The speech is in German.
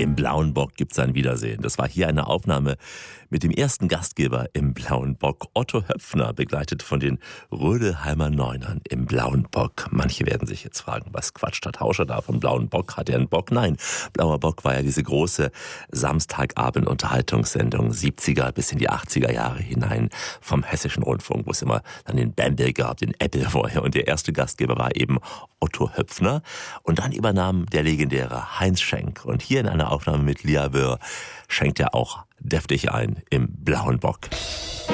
Im Blauen Bock gibt's ein Wiedersehen. Das war hier eine Aufnahme mit dem ersten Gastgeber im Blauen Bock, Otto Höpfner, begleitet von den Rödelheimer Neunern im Blauen Bock. Manche werden sich jetzt fragen, was quatscht der Tauscher da vom Blauen Bock? Hat er einen Bock? Nein, Blauer Bock war ja diese große Samstagabend-Unterhaltungssendung 70er bis in die 80er Jahre hinein vom Hessischen Rundfunk, wo es immer dann den Bamble gab, den Apple vorher. Und der erste Gastgeber war eben Otto Höpfner. Und dann übernahm der legendäre Heinz Schenk. Und hier in einer Aufnahme mit Lia Wöhr schenkt er auch deftig ein im Blauen Bock.